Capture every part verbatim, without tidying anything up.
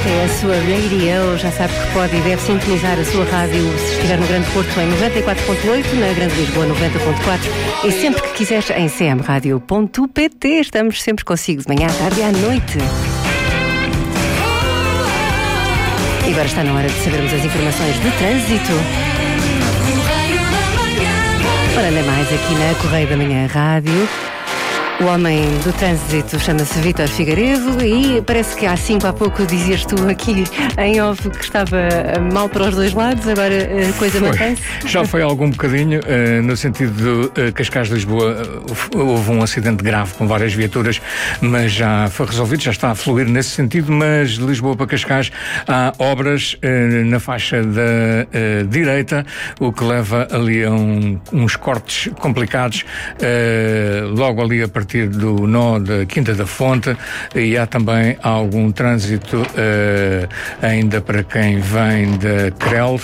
Esta é a sua radio, já sabe que pode e deve sintonizar a sua rádio se estiver no Grande Porto em noventa e quatro ponto oito, na Grande Lisboa noventa ponto quatro e sempre que quiseres em c m radio ponto p t. Estamos sempre consigo de manhã, à tarde e à noite. E agora está na hora de sabermos as informações de trânsito. Ora, anda mais aqui na Correio da Manhã Rádio. O homem do trânsito chama-se Vítor Figueiredo e parece que há cinco há pouco dizias tu aqui em off que estava mal para os dois lados, agora a coisa mantém-se. Já foi algum bocadinho, uh, no sentido de uh, Cascais de Lisboa, uh, houve um acidente grave com várias viaturas, mas já foi resolvido, já está a fluir nesse sentido, mas de Lisboa para Cascais há obras uh, na faixa da uh, direita, o que leva ali a um, uns cortes complicados, uh, logo ali a partir do nó da Quinta da Fonte, e há também algum trânsito uh, ainda para quem vem da Crel,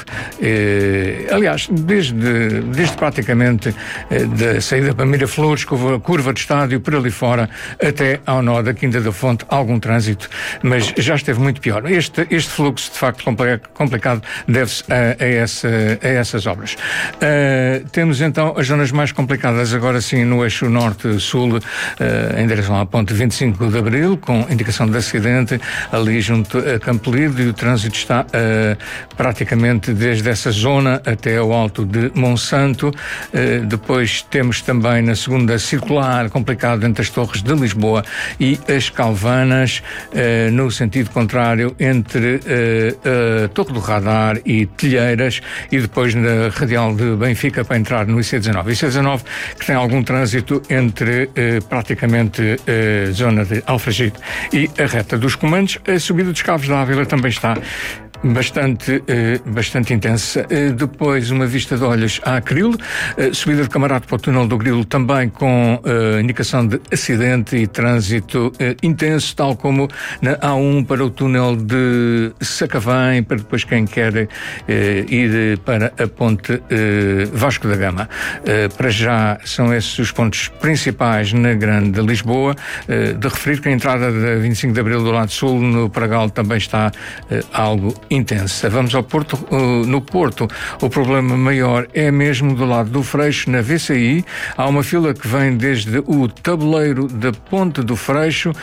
uh, aliás, desde, desde praticamente uh, da saída para Miraflores, curva, curva de estádio, por ali fora, até ao nó da Quinta da Fonte, algum trânsito, mas já esteve muito pior. Este, este fluxo, de facto, complicado, deve-se a, a, essa, a essas obras. Uh, temos então as zonas mais complicadas, agora sim, no eixo norte-sul, Uh, em direção à ponte vinte e cinco de Abril, com indicação de acidente ali junto a Campo Lido, e o trânsito está uh, praticamente desde essa zona até ao alto de Monsanto. Uh, depois temos também na segunda circular, complicado entre as Torres de Lisboa e as Calvanas, uh, no sentido contrário entre uh, a Torre do Radar e Telheiras, e depois na radial de Benfica para entrar no I C dezanove. I C dezanove que tem algum trânsito entre uh, praticamente a zona de Alfragide e a reta dos Comandos. A subida dos Cabos da Ávila também está bastante, eh, bastante intensa. Eh, depois, uma vista de olhos à Cril, eh, subida de Camarate para o túnel do Grilo, também com eh, indicação de acidente e trânsito eh, intenso, tal como na A um para o túnel de Sacavém, para depois quem quer eh, ir para a ponte eh, Vasco da Gama. Eh, para já são esses os pontos principais na Grande Lisboa. Eh, de referir que a entrada da vinte e cinco de Abril do lado sul, no Pragal, também está eh, algo intensa. Vamos ao Porto. Uh, no Porto, o problema maior é mesmo do lado do Freixo, na V C I. Há uma fila que vem desde o tabuleiro da Ponte do Freixo